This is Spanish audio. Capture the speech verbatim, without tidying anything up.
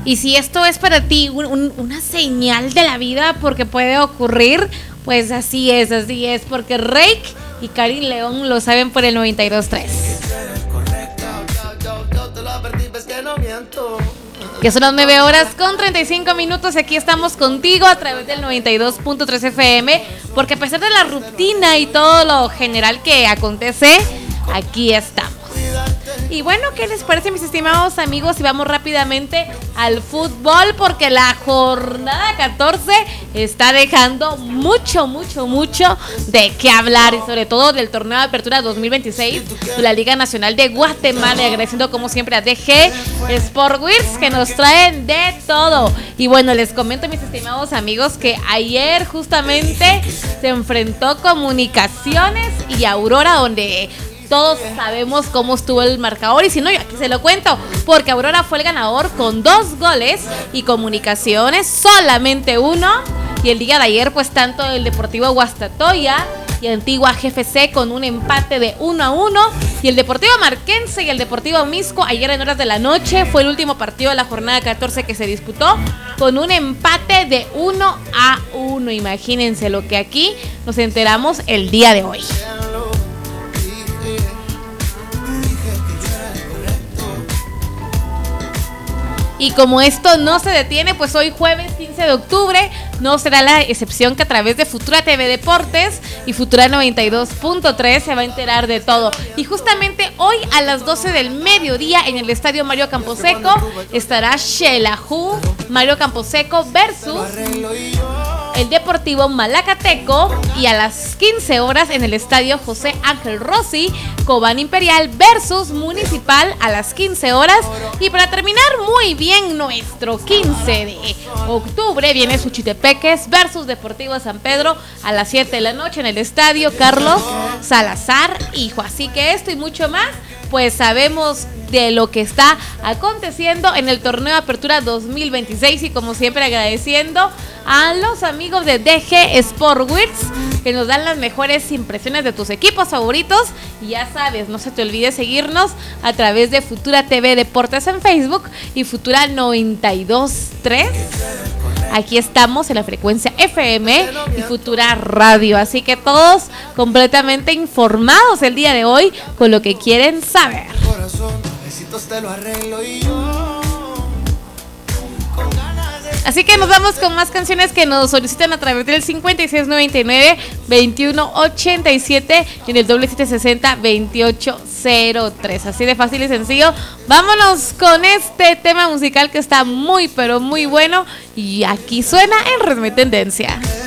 Y si esto es para ti un, un, una señal de la vida porque puede ocurrir, pues así es, así es, porque Rake y Karin León lo saben por el noventa y dos punto tres. Ya son las nueve horas con treinta y cinco minutos. Aquí estamos contigo a través del noventa y dos punto tres F M, porque a pesar de la rutina y todo lo general que acontece, aquí estamos. Y bueno, ¿qué les parece, mis estimados amigos? Y vamos rápidamente al fútbol, porque la jornada catorce está dejando mucho, mucho, mucho de qué hablar, y sobre todo del torneo de apertura dos mil veintiséis de la Liga Nacional de Guatemala. Y agradeciendo como siempre a D G Sportwears, que nos traen de todo. Y bueno, les comento, mis estimados amigos, que ayer justamente se enfrentó Comunicaciones y Aurora, donde todos sabemos cómo estuvo el marcador, y si no, yo aquí se lo cuento, porque Aurora fue el ganador con dos goles y Comunicaciones solamente uno. Y el día de ayer, pues tanto el Deportivo Guastatoya y Antigua G F C con un empate de uno a uno, y el Deportivo Marquense y el Deportivo Misco ayer en horas de la noche fue el último partido de la jornada catorce que se disputó con un empate de uno a uno. Imagínense lo que aquí nos enteramos el día de hoy. Y como esto no se detiene, pues hoy jueves quince de octubre no será la excepción, que a través de Futura T V Deportes y Futura noventa y dos punto tres se va a enterar de todo. Y justamente hoy a las doce del mediodía en el estadio Mario Camposeco estará Xelajú, Mario Camposeco versus el Deportivo Malacateco, y a las quince horas en el estadio José Ángel Rossi, Cobán Imperial versus Municipal a las quince horas. Y para terminar muy bien nuestro quince de octubre viene Suchitepeques versus Deportivo San Pedro a las siete de la noche en el estadio Carlos Salazar Hijo. Así que esto y mucho más, pues sabemos de lo que está aconteciendo en el torneo de apertura dos mil veintiséis, y como siempre agradeciendo a los amigos de D G Sportwears, que nos dan las mejores impresiones de tus equipos favoritos. Y ya sabes, no se te olvide seguirnos a través de Futura T V Deportes en Facebook y Futura noventa y dos punto tres. Aquí estamos en la frecuencia F M y Futura Radio, así que todos completamente informados el día de hoy con lo que quieren saber. Así que nos vamos con más canciones que nos solicitan a través del cincuenta y seis noventa y nueve veintiuno ochenta y siete y en el doble siete sesenta veintiocho cero tres. Así de fácil y sencillo. Vámonos con este tema musical que está muy pero muy bueno, y aquí suena en Ritmo y Tendencia.